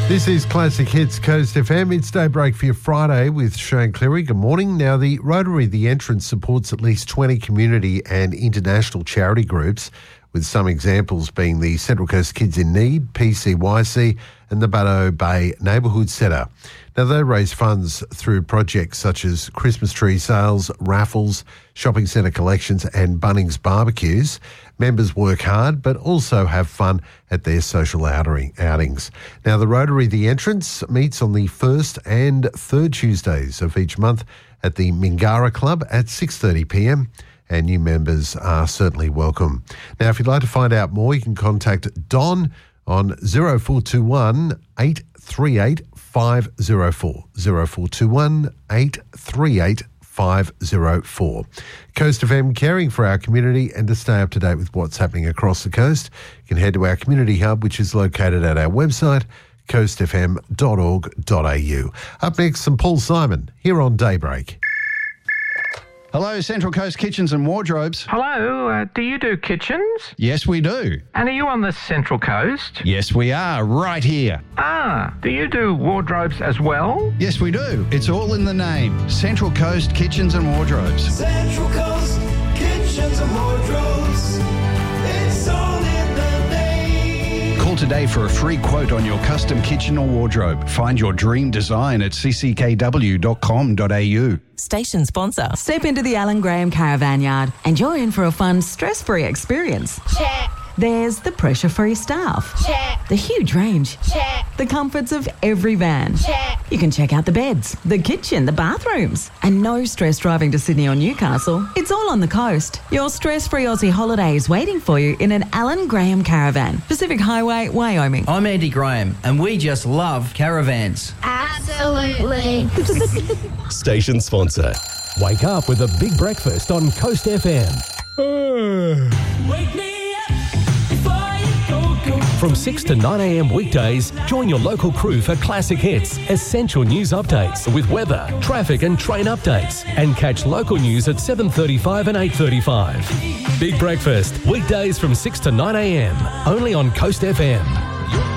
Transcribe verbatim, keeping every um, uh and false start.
This is Classic Hits Coast F M. It's daybreak for your Friday with Shane Cleary. Good morning. Now, the Rotary The Entrance supports at least twenty community and international charity groups, with some examples being the Central Coast Kids in Need, P C Y C and the Baddo Bay Neighbourhood Centre. Now, they raise funds through projects such as Christmas tree sales, raffles, shopping centre collections and Bunnings barbecues. Members work hard but also have fun at their social outing, outings. Now, the Rotary The Entrance meets on the first and third Tuesdays of each month at the Mingara Club at six thirty p m, and new members are certainly welcome. Now, if you'd like to find out more, you can contact Don on zero four two one, eight three eight, five zero four, zero four two one, eight three eight, five zero four. Coast F M, caring for our community, and to stay up to date with what's happening across the coast, you can head to our community hub, which is located at our website, coast f m dot org dot a u. Up next, some Paul Simon here on Daybreak. Hello, Central Coast Kitchens and Wardrobes. Hello, uh, do you do kitchens? Yes, we do. And are you on the Central Coast? Yes, we are, right here. Ah, do you do wardrobes as well? Yes, we do. It's all in the name. Central Coast Kitchens and Wardrobes. Central Coast Kitchens and Wardrobes. It's all in the name. Call today for a free quote on your custom kitchen or wardrobe. Find your dream design at c c k w dot com dot a u. Station sponsor. Step into the Alan Graham Caravan Yard and you're in for a fun, stress-free experience. Check. There's the pressure-free staff. Check. The huge range. Check. The comforts of every van. Check. You can check out the beds, the kitchen, the bathrooms. And no stress driving to Sydney or Newcastle. It's all on the coast. Your stress-free Aussie holiday is waiting for you in an Alan Graham Caravan. Pacific Highway, Wyoming. I'm Andy Graham, and we just love caravans. Absolutely. Station sponsor. Wake up with a big breakfast on Coast F M. Wake me up before you go, go. From six to nine a m weekdays, join your local crew for classic hits, essential news updates with weather, traffic and train updates. And catch local news at seven thirty-five and eight thirty-five. Big breakfast, weekdays from six to nine a m, only on Coast F M.